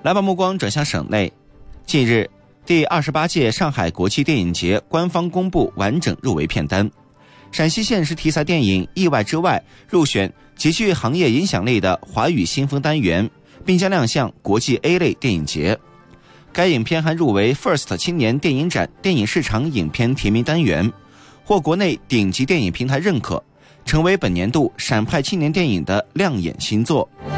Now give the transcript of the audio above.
来把目光转向省内。近日，第28届上海国际电影节官方公布完整入围片单，陕西现实题材电影《意外之外》入选极具行业影响力的华语新风单元，并将亮相国际 A 类电影节。该影片还入围 FIRST 青年电影展电影市场影片提名单元，获国内顶级电影平台认可，成为本年度陕派青年电影的亮眼新作。